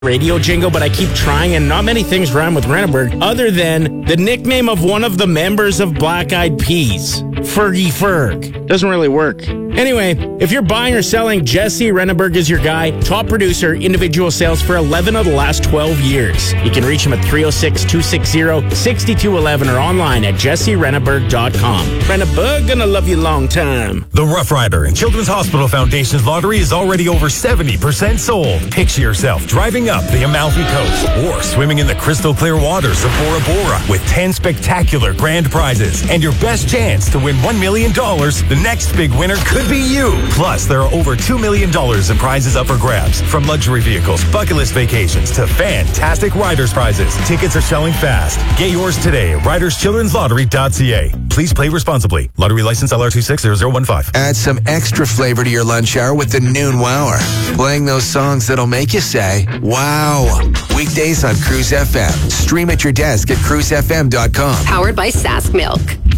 radio jingle, but I keep trying, and not many things rhyme with Renneberg other than the nickname of one of the members of Black Eyed Peas, Fergie Ferg. Doesn't really work. Anyway, if you're buying or selling, Jesse Renneberg is your guy. Top producer, individual sales for 11 of the last 12 years. You can reach him at 306-260-6211 or online at jesserenneberg.com. Renneberg, gonna love you long time. The Rough Rider and Children's Hospital Foundation's lottery is already over 70% sold. Picture yourself driving up the Amalfi Coast or swimming in the crystal clear waters of Bora Bora with 10 spectacular grand prizes and your best chance to win $1 million. The next big winner could be you. Plus, there are over $2 million in prizes up for grabs, from luxury vehicles, bucket list vacations to fantastic riders prizes. Tickets are selling fast. Get yours today at riderschildrenslottery.ca. Please play responsibly. Lottery license LR260015. Add some extra flavor to your lunch hour with the Noon Wower. Playing those songs that'll make you say, wow. Weekdays on Cruise FM. Stream at your desk at cruisefm.com. Powered by Sask Milk.